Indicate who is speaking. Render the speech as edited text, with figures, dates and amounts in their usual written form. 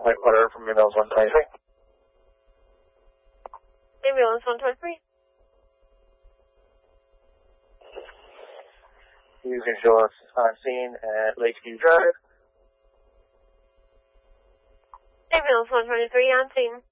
Speaker 1: Whitewater from ambulance 123.
Speaker 2: Ambulance 123.
Speaker 1: You can show us on scene at Lakeview Drive.
Speaker 2: Ambulance 123 on scene.